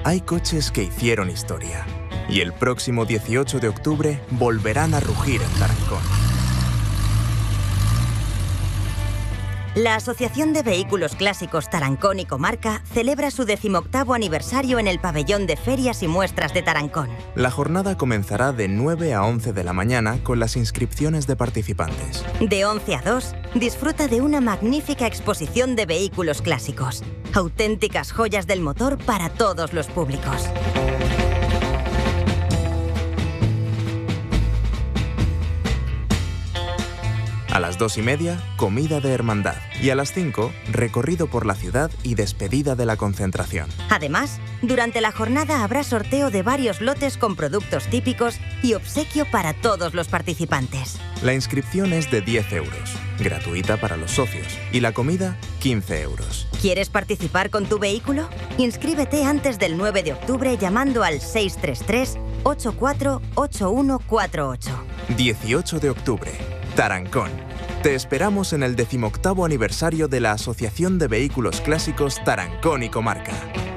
Hay coches que hicieron historia y el próximo 18 de octubre volverán a rugir en Tarancón. La Asociación de Vehículos Clásicos Tarancón y Comarca celebra su 18º aniversario en el Pabellón de Ferias y Muestras de Tarancón. La jornada comenzará de 9 a 11 de la mañana con las inscripciones de participantes. De 11 a 2, disfruta de una magnífica exposición de vehículos clásicos. Auténticas joyas del motor para todos los públicos. A las 2:30, comida de hermandad. Y a las 5, recorrido por la ciudad y despedida de la concentración. Además, durante la jornada habrá sorteo de varios lotes con productos típicos y obsequio para todos los participantes. La inscripción es de 10 euros, gratuita para los socios, y la comida, 15 euros. ¿Quieres participar con tu vehículo? Inscríbete antes del 9 de octubre llamando al 633 848148. 18 de octubre, Tarancón. Te esperamos en el 18º aniversario de la Asociación de Vehículos Clásicos Tarancón y Comarca.